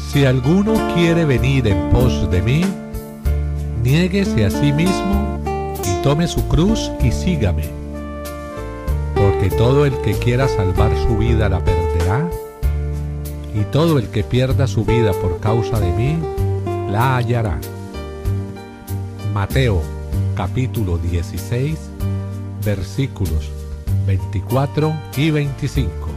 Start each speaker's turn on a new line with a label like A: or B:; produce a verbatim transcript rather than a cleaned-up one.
A: Si alguno quiere venir en pos de mí, niéguese a sí mismo y tome su cruz y sígame. Porque todo el que quiera salvar su vida la perderá, y todo el que pierda su vida por causa de mí, la hallará. Mateo capítulo dieciséis, versículos veinticuatro y veinticinco.